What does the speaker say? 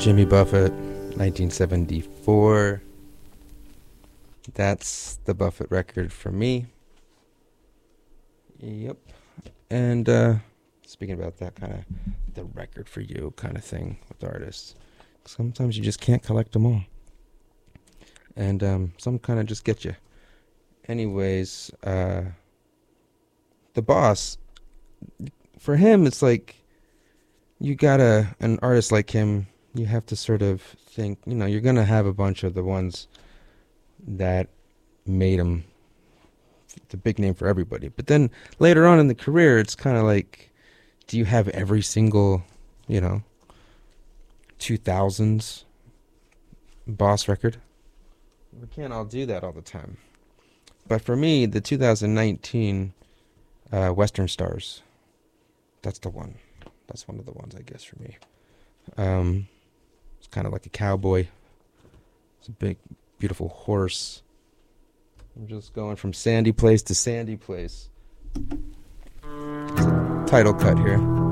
Jimmy Buffett, 1974. That's the Buffett record for me. Yep. And speaking about that kind of the record for you kind of thing with artists, sometimes you just can't collect them all. And some kind of just get you. Anyways, The Boss, for him, it's like you got an artist like him, you have to sort of think, you're going to have a bunch of the ones that made him the big name for everybody. But then later on in the career, it's kind of like, do you have every single, 2000s Boss record? We can't all do that all the time. But for me, the 2019 Western Stars, that's the one. That's one of the ones, I guess, for me. It's kind of like a cowboy. It's a big, beautiful horse. I'm just going from sandy place to sandy place. Title cut here.